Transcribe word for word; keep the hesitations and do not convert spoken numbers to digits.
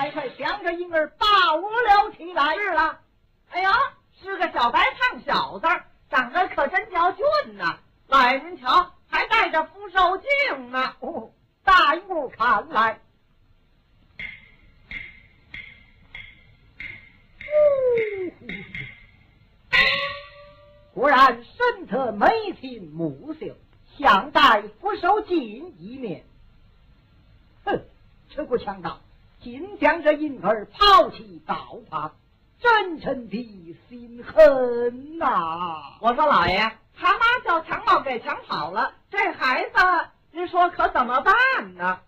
太太将这婴儿抱了起来。 是了，哎呀，是个小白胖小子，长得可真叫俊呐！来人瞧，还戴着福寿镜呢。 哦，在我看来，果然身侧眉清目秀，像戴福寿镜一面。哼，这个强盗竟将这婴儿抛弃道旁，真臣的心狠呐、啊！ 我说老爷，他妈叫强盗给抢跑了，这孩子您说可怎么办呢？